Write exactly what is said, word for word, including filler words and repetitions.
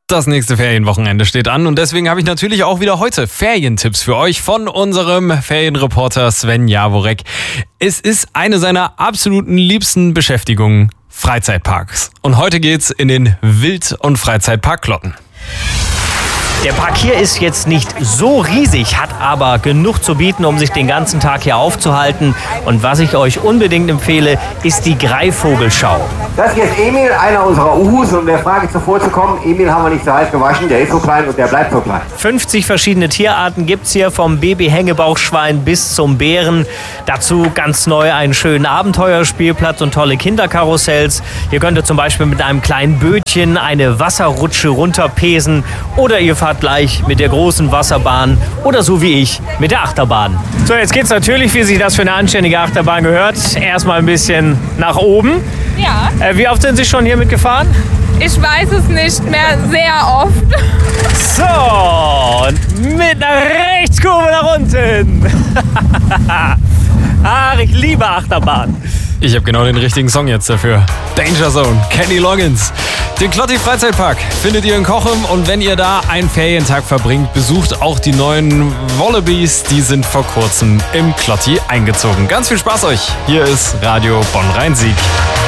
Das nächste Ferienwochenende steht an und deswegen habe ich natürlich auch wieder heute Ferientipps für euch von unserem Ferienreporter Sven Jaworek. Es ist eine seiner absoluten liebsten Beschäftigungen, Freizeitparks. Und heute geht's in den Wild- und Freizeitpark Klotten. Der Park hier ist jetzt nicht so riesig, hat aber genug zu bieten, um sich den ganzen Tag hier aufzuhalten. Und was ich euch unbedingt empfehle, ist die Greifvogelschau. Das hier ist Emil, einer unserer Uhus, um der Frage zuvor zu kommen. Emil haben wir nicht so heiß gewaschen, der ist so klein und der bleibt so klein. fünfzig verschiedene Tierarten gibt's hier, vom Baby-Hängebauchschwein bis zum Bären. Dazu ganz neu einen schönen Abenteuerspielplatz und tolle Kinderkarussells. Hier könnt ihr zum Beispiel mit einem kleinen Bötchen eine Wasserrutsche runterpesen oder ihr fahrt gleich mit der großen Wasserbahn oder so wie ich mit der Achterbahn. So, jetzt geht's natürlich, wie sich das für eine anständige Achterbahn gehört, erstmal ein bisschen nach oben. Ja. Äh, wie oft sind Sie schon hier mitgefahren? Ich weiß es nicht mehr, sehr oft. So, und mit einer Rechtskurve nach unten. Ach, ich liebe Achterbahn. Ich habe genau den richtigen Song jetzt dafür. Danger Zone, Kenny Loggins. Den Klotti Freizeitpark findet ihr in Cochem und wenn ihr da einen Ferientag verbringt, besucht auch die neuen Wallabies. Die sind vor kurzem im Klotti eingezogen. Ganz viel Spaß euch. Hier ist Radio Bonn-Rhein-Sieg.